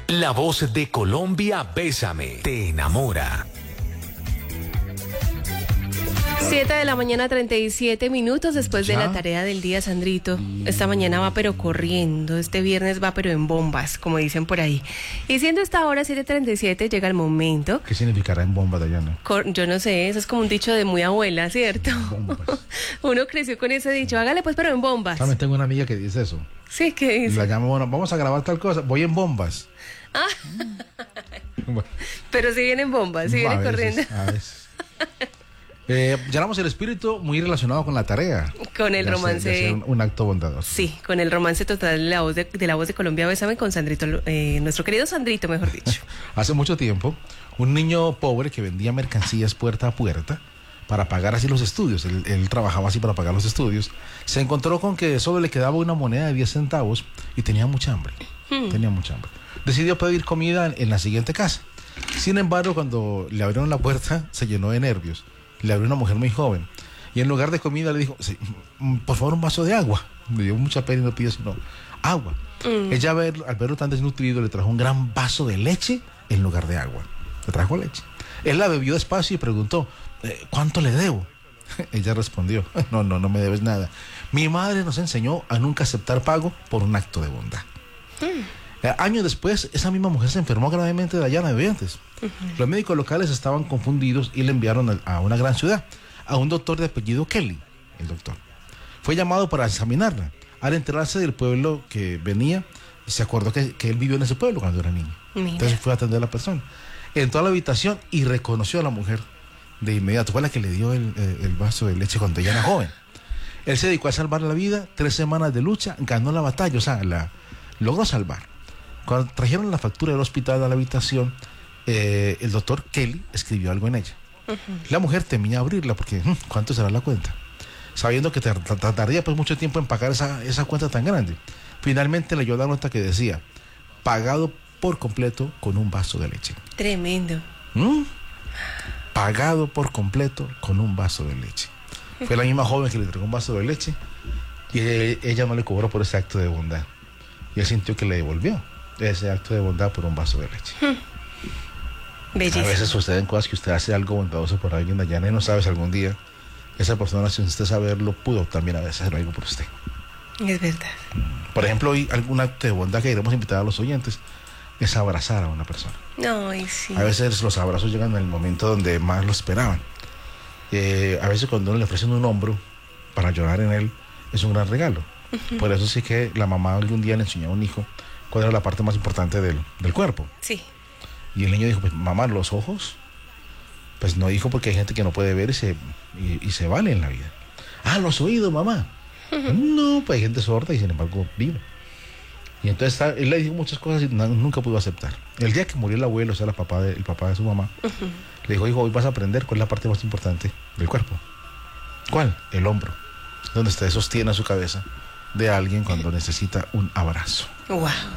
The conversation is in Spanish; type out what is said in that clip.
La voz de Colombia, Bésame, te enamora. 7:37 después de la tarea del día, Sandrito. Esta mañana va pero corriendo, este viernes va pero en bombas, como dicen por ahí. Y siendo esta hora 7:37, llega el momento. ¿Qué significará en bomba, Dayana? Yo no sé, eso es como un dicho de muy abuela, ¿cierto? Bombas. Uno creció con ese dicho, hágale pues pero en bombas. También tengo una amiga que dice eso. Sí, ¿qué Y dice? la llamo, bueno, vamos a grabar tal cosa, voy en bombas. Bueno, Pero si vienen bombas, si vienen corriendo. A veces. Llamamos el espíritu muy relacionado con la tarea. Con el romance. De hacer un acto bondadoso. Sí, con el romance total de la voz de Colombia, Bésame, con Sandrito, nuestro querido Sandrito, mejor dicho. Hace mucho tiempo, un niño pobre que vendía mercancías puerta a puerta para pagar así los estudios, él trabajaba así para pagar los estudios, se encontró con que solo le quedaba una moneda de 10 centavos y tenía mucha hambre. Tenía mucha hambre. Decidió pedir comida en la siguiente casa. Sin embargo, cuando le abrieron la puerta, se llenó de nervios. Le abrió una mujer muy joven y en lugar de comida le dijo, sí, por favor, un vaso de agua. Le dio mucha pena y no pidió sino agua. Ella, al verlo tan desnutrido, le trajo un gran vaso de leche en lugar de agua. Le trajo leche. Él la bebió despacio y preguntó, ¿cuánto le debo? Ella respondió, no me debes nada. Mi madre nos enseñó a nunca aceptar pago por un acto de bondad. Años después, esa misma mujer se enfermó gravemente de Dayana de dientes. Los médicos locales estaban confundidos y le enviaron a una gran ciudad, a un doctor de apellido Kelly. El doctor fue llamado para examinarla. Al enterarse del pueblo que venía, se acordó que él vivió en ese pueblo cuando era niño. Mira. Entonces fue a atender a la persona. Entró a la habitación y reconoció a la mujer de inmediato. Fue la que le dio el vaso de leche cuando ella era joven. Él se dedicó a salvar la vida. 3 semanas de lucha, ganó la batalla, o sea, logró salvar. Cuando trajeron la factura del hospital a la habitación, el doctor Kelly escribió algo en ella. La mujer temía abrirla porque, ¿cuánto será la cuenta? Sabiendo que tardaría pues mucho tiempo en pagar esa cuenta tan grande. Finalmente leyó la nota que decía, pagado por completo con un vaso de leche. Tremendo. Pagado por completo con un vaso de leche. Fue la misma joven que le entregó un vaso de leche y ella no le cobró por ese acto de bondad. Y él sintió que le devolvió ese acto de bondad por un vaso de leche. Bellísimo. A veces suceden cosas que usted hace algo bondadoso por alguien, Dayana, y no sabe si algún día esa persona, sin usted saberlo, pudo también a veces hacer algo por usted. Es verdad. Por ejemplo, hoy algún acto de bondad que queremos invitar a los oyentes es abrazar a una persona. Ay, sí. A veces los abrazos llegan en el momento donde más lo esperaban. A veces cuando uno le ofrecen un hombro para llorar en él, es un gran regalo. Por eso sí que la mamá algún día le enseñó a un hijo cuál era la parte más importante del cuerpo. Sí. Y el niño dijo, pues mamá, los ojos. Pues no dijo porque hay gente que no puede ver y se vale en la vida. Ah, los oídos, mamá. No, pues hay gente sorda y sin embargo vive. Y entonces él le dijo muchas cosas y nunca pudo aceptar. El día que murió el abuelo, o sea, el papá de su mamá, le dijo, hijo, hoy vas a aprender cuál es la parte más importante del cuerpo. ¿Cuál? El hombro. Donde usted sostiene su cabeza de alguien cuando necesita un abrazo. Wow.